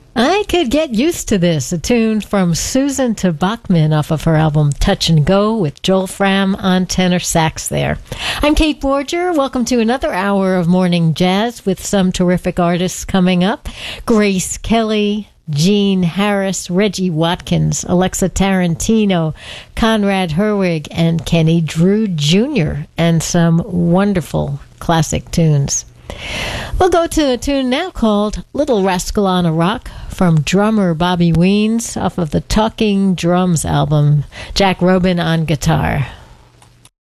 I Could Get Used to This, a tune from Susan to Bachman off of her album Touch and Go with Joel Fram on tenor sax there. I'm Kate Borger. Welcome to another hour of Morning Jazz with some terrific artists coming up. Grace Kelly, Gene Harris, Reggie Watkins, Alexa Tarantino, Conrad Herwig, and Kenny Drew Jr., and some wonderful classic tunes. We'll go to a tune now called Little Rascal on a Rock from drummer Bobby Weens off of the Talking Drums album. Jack Robin on guitar.